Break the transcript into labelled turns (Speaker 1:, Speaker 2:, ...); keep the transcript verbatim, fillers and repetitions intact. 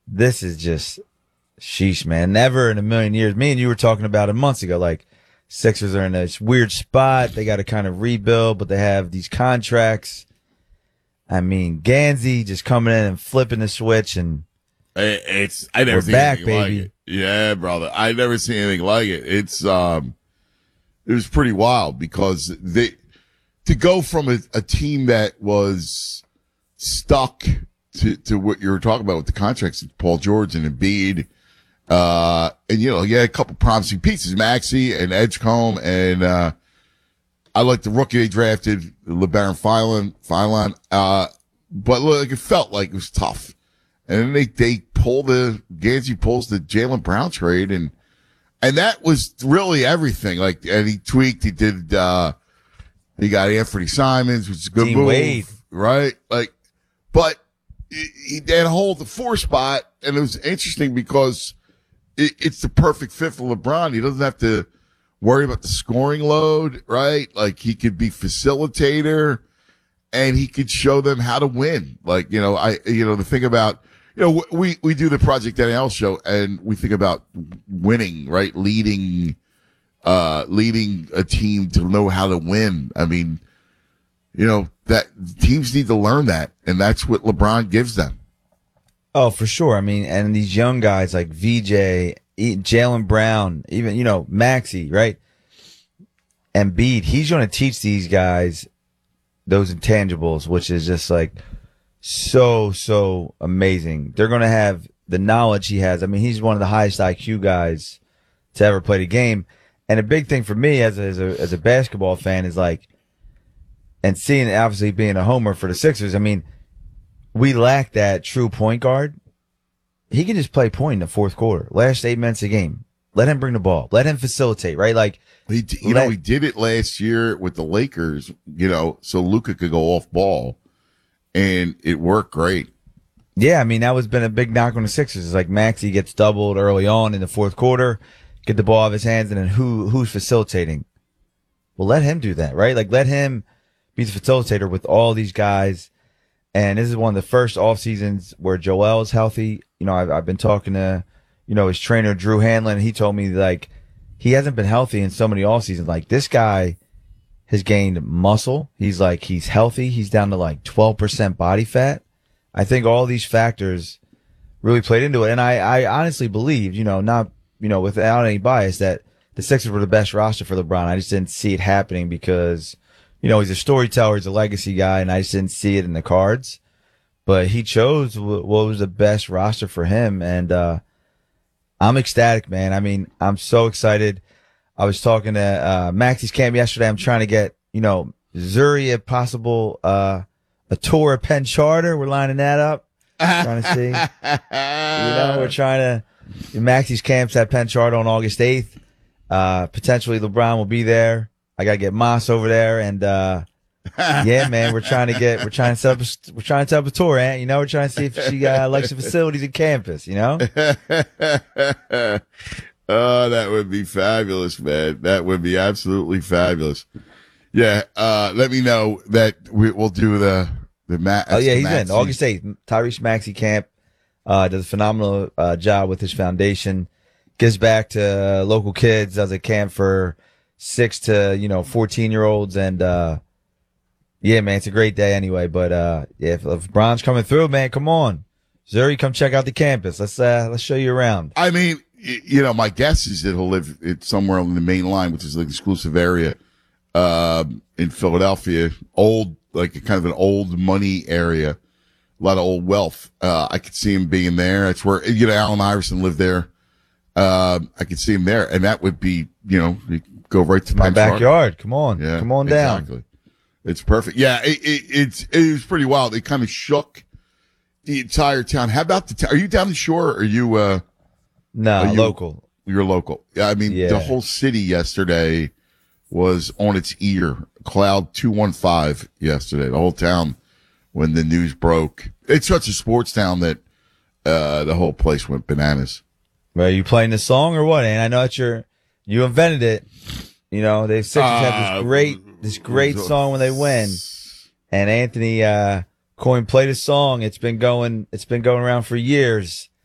Speaker 1: this is just sheesh, man. Never in a million years. Me and you were talking about it months ago. Like, Sixers are in this weird spot. They got to kind of rebuild, but they have these contracts. I mean, Gansey just coming in and flipping the switch, and
Speaker 2: it's I never
Speaker 1: we're
Speaker 2: seen
Speaker 1: back,
Speaker 2: anything
Speaker 1: baby.
Speaker 2: like it. Yeah, brother, I never seen anything like it. It's um, it was pretty wild because they to go from a, a team that was stuck to to what you were talking about with the contracts, Paul George and Embiid. Uh, and you know, you had a couple promising pieces, Maxey and Edgecombe, and, uh, I like the rookie they drafted, LeBaron Filan, Filan, uh, but look, it felt like it was tough. And then they, they pull the, Gansey pulls the Jaylen Brown trade, and, and that was really everything. Like, and he tweaked, he did, uh, he got Anthony Simons, which is a good
Speaker 1: Team
Speaker 2: move,
Speaker 1: Wade.
Speaker 2: right? Like, but he, he did hold the four spot, and it was interesting because it, it's the perfect fit for LeBron. He doesn't have to worry about the scoring load, right? Like, he could be facilitator, and he could show them how to win. Like, you know, I, you know, the thing about, you know, we, we do the Project N L show, and we think about winning, right? Leading, uh, leading a team to know how to win. I mean, you know, that teams need to learn that, and that's what LeBron gives them.
Speaker 1: Oh, for sure. I mean, and these young guys like V J, Jaylen Brown, even, you know, Maxey, right? Embiid, he's going to teach these guys those intangibles, which is just like so, so amazing. They're going to have the knowledge he has. I mean, he's one of the highest I Q guys to ever play the game. And a big thing for me as a, as a, as a basketball fan is like, and seeing, obviously being a homer for the Sixers, I mean, we lack that true point guard. He can just play point in the fourth quarter, last eight minutes a game. Let him bring the ball. Let him facilitate, right? Like,
Speaker 2: he, you let, know, he did it last year with the Lakers, you know, so Luka could go off ball, and it worked great.
Speaker 1: Yeah, I mean, that was been a big knock on the Sixers. It's like Maxey gets doubled early on in the fourth quarter, get the ball out of his hands, and then who who's facilitating? Well, let him do that, right? Like, let him be the facilitator with all these guys. And this is one of the first off seasons where Joel is healthy. You know, I've, I've been talking to, you know, his trainer, Drew Hanlon. And he told me, like, he hasn't been healthy in so many off seasons. Like, this guy has gained muscle. He's like, he's healthy. He's down to like twelve percent body fat. I think all these factors really played into it. And I, I honestly believe, you know, not, you know, without any bias, that the Sixers were the best roster for LeBron. I just didn't see it happening because, you know, he's a storyteller, he's a legacy guy, and I just didn't see it in the cards. But he chose what was the best roster for him, and uh I'm ecstatic, man. I mean, I'm so excited. I was talking to uh Maxey's camp yesterday. I'm trying to get, you know, Zuri, if possible, uh a tour of Penn Charter. We're lining that up. Trying to see. You know, we're trying to Maxey's camp's at Penn Charter on August eighth. Uh potentially LeBron will be there. I gotta get Moss over there, and uh yeah, man, we're trying to get we're trying to set up a, we're trying to set up a tour, Aunt. You know, we're trying to see if she uh, likes the facilities in campus. You know.
Speaker 2: Oh, that would be fabulous, man. That would be absolutely fabulous. Yeah, uh, let me know that we, we'll do the the ma-
Speaker 1: Oh yeah, he's
Speaker 2: Maxey.
Speaker 1: in August eighth. Tyrese Maxey camp uh, does a phenomenal uh, job with his foundation. Gives back to uh, local kids. Does a camp for six to, you know, fourteen year olds. And, uh, yeah, man, it's a great day anyway. But, uh, yeah, if, if Bron's coming through, man, come on. Zuri, come check out the campus. Let's, uh, let's show you around.
Speaker 2: I mean, you know, my guess is that he'll live somewhere on the main line, which is an exclusive area, uh, in Philadelphia. Old, like kind of an old money area. A lot of old wealth. Uh, I could see him being there. That's where, you know, Allen Iverson lived there. Uh, I could see him there. And that would be, you know, go right to
Speaker 1: my
Speaker 2: Penn
Speaker 1: backyard.
Speaker 2: Charter.
Speaker 1: Come on.
Speaker 2: Yeah,
Speaker 1: Come on down.
Speaker 2: Exactly. It's perfect. Yeah, it, it, it's it was pretty wild. It kind of shook the entire town. How about the town? Are you down the shore? Or are you? Uh,
Speaker 1: no,
Speaker 2: are you,
Speaker 1: local.
Speaker 2: You're local. Yeah, I mean,
Speaker 1: yeah.
Speaker 2: The whole city yesterday was on its ear. Cloud two one five yesterday. The whole town, when the news broke. It's such a sports town that uh, the whole place went bananas.
Speaker 1: Well, are you playing this song or what? And I know that you're you invented it. You know, they Sixers uh, have this great this great song when they win. And Anthony uh Coyne played a song. It's been going it's been going around for years.